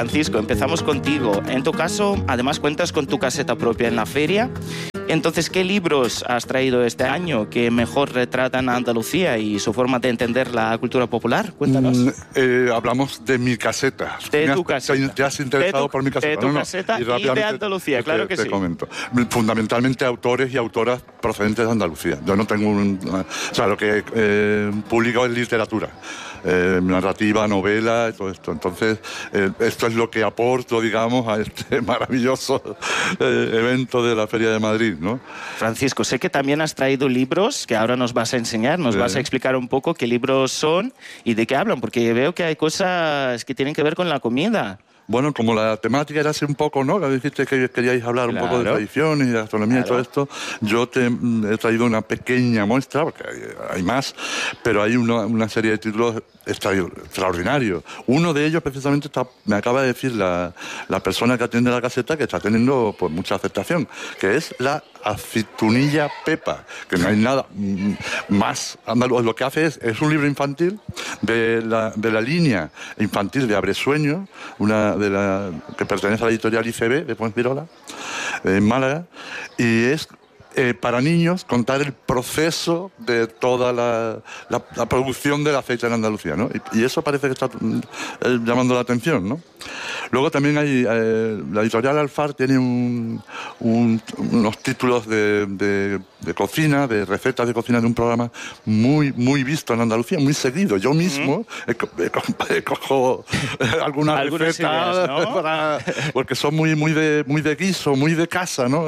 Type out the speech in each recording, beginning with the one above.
Francisco, empezamos contigo. En tu caso, además cuentas con tu caseta propia en la feria. Entonces, ¿qué libros has traído este año que mejor retratan a Andalucía y su forma de entender la cultura popular? Cuéntanos. Hablamos de mi caseta. De tu caseta. ¿Te has interesado por mi caseta? De tu caseta y de Andalucía, claro que sí. Te comento. Fundamentalmente autores y autoras procedentes de Andalucía. Yo no tengo o sea, lo que publico es literatura. Narrativa, novela y todo esto. Entonces, esto es lo que aporto, digamos, a este maravilloso evento de la Feria de Madrid, ¿no? Francisco, sé que también has traído libros que ahora nos vas a enseñar, nos vas a explicar un poco qué libros son y de qué hablan, porque veo que hay cosas que tienen que ver con la comida. Bueno, como la temática era así un poco, ¿no? Que dijiste que queríais hablar un poco de tradiciones y de gastronomía y todo esto, yo te he traído una pequeña muestra, porque hay más, pero hay una serie de títulos extraordinarios. Uno de ellos, precisamente, me acaba de decir la persona que atiende la caseta, que está teniendo pues mucha aceptación, que es la aceitunilla Pepa, que no hay nada más andaluz. Lo que hace es un libro infantil de la línea infantil de Abresueños, que pertenece a la editorial ICB de Fuengirola, en Málaga, y es para niños contar el proceso de toda la producción del aceite en Andalucía, ¿no? Y eso parece que está llamando la atención, ¿no? Luego también hay la editorial Alfar tiene unos títulos de cocina, de recetas de cocina, de un programa muy visto en Andalucía, muy seguido. Yo mismo cojo algunas recetas ideas, ¿no? Porque son muy de guiso, muy de casa, ¿no?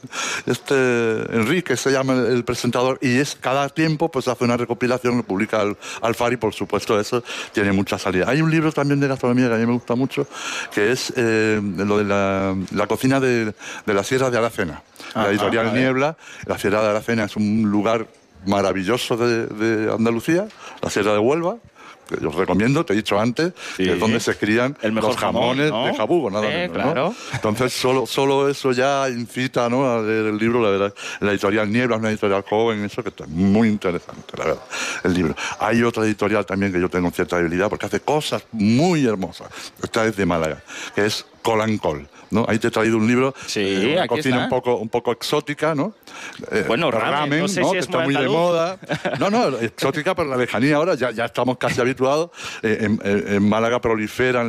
Enrique se llama el presentador, y cada tiempo pues hace una recopilación, lo publica Alfar, y por supuesto eso tiene mucha salida. Hay un libro también de gastronomía que a mí me gusta mucho, que es lo de la cocina de la Sierra de Aracena. La editorial Niebla. La Sierra de Aracena es un lugar maravilloso de Andalucía, la Sierra de Huelva, que yo os recomiendo, te he dicho antes, que es donde se crían los jamones, ¿no? De Jabugo, nada menos, claro. ¿No? Entonces, solo eso ya incita, ¿no?, a leer el libro, la verdad. La editorial Niebla es una editorial joven, eso que está muy interesante, la verdad, el libro. Hay otra editorial también que yo tengo cierta debilidad, porque hace cosas muy hermosas. Esta es de Málaga, que es Col&Col, ¿no? Ahí te he traído un libro, una cocina un poco exótica, ¿no? Bueno, ramen, no sé, ¿no?, si es que está muy de moda. No, exótica por la lejanía ahora, ya estamos casi habituados. En Málaga proliferan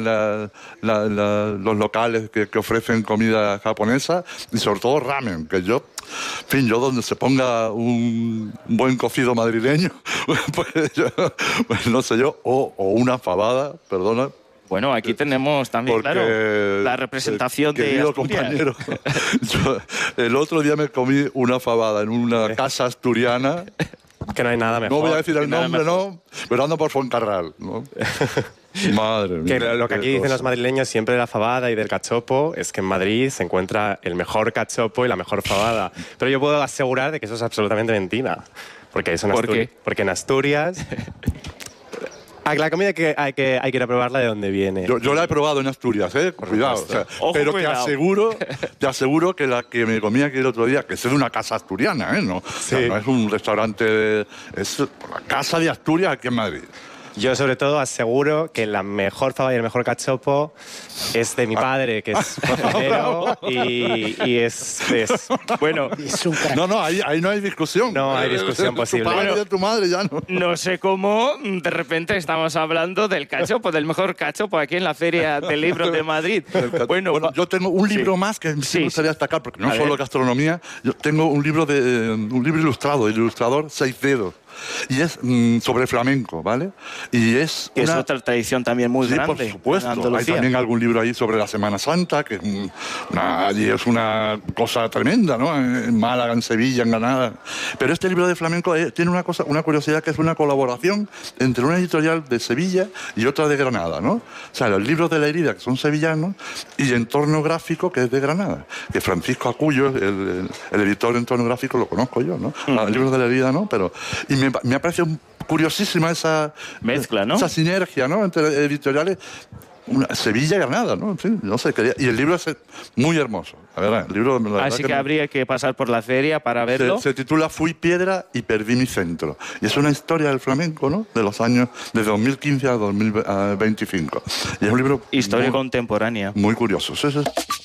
los locales que ofrecen comida japonesa, y sobre todo ramen, que yo donde se ponga un buen cocido madrileño, pues no sé yo, o una fabada, perdona. Bueno, aquí tenemos también, claro, la representación de Asturias. Compañero, yo el otro día me comí una fabada en una casa asturiana. Que no hay nada mejor. No voy a decir el nombre, no, pero ando por Fuencarral, ¿no? Madre mía. Que lo que aquí dicen los madrileños siempre de la fabada y del cachopo es que en Madrid se encuentra el mejor cachopo y la mejor fabada. Pero yo puedo asegurar de que eso es absolutamente mentira. Porque en Asturias... La comida hay que ir a probarla de dónde viene. Yo la he probado en Asturias, cuidado. O sea, pero cuidado. Te aseguro que la que me comí aquí el otro día, que es de una casa asturiana, ¿no? Sí. O sea, no es un restaurante, es la casa de Asturias aquí en Madrid. Yo, sobre todo, aseguro que la mejor fabada y el mejor cachopo es de mi padre, que es cocinero, y es... Bueno... No, ahí no hay discusión. No hay discusión posible. Tu padre y de tu madre ya no. No sé cómo, de repente estamos hablando del cachopo, del mejor cachopo aquí en la Feria del Libro de Madrid. Bueno, yo tengo un libro más que me gustaría destacar, porque no solo gastronomía, yo tengo un libro ilustrado, del ilustrador Seis Dedos. Y es sobre flamenco, ¿vale? Y es otra tradición también muy grande. Por supuesto. Hay también algún libro ahí sobre la Semana Santa, que es una cosa tremenda, ¿no? En Málaga, en Sevilla, en Granada. Pero este libro de flamenco tiene una curiosidad, que es una colaboración entre una editorial de Sevilla y otra de Granada, ¿no? O sea, los libros de La Herida, que son sevillanos, y Entorno Gráfico, que es de Granada. Que Francisco Acullo, el editor de Entorno Gráfico, lo conozco yo, ¿no? Los libros de La Herida, ¿no? Pero... me ha parecido curiosísima esa mezcla, ¿no? Esa sinergia, ¿no?, entre editoriales. Sevilla-Granada, ¿no? En fin, no sé, y el libro es muy hermoso, la verdad. El libro, así que habría que pasar por la feria para verlo. Se titula Fui piedra y perdí mi centro. Y es una historia del flamenco, ¿no? De los años de 2015 a 2025. Y es un libro... Historia contemporánea. Muy curioso, sí, sí.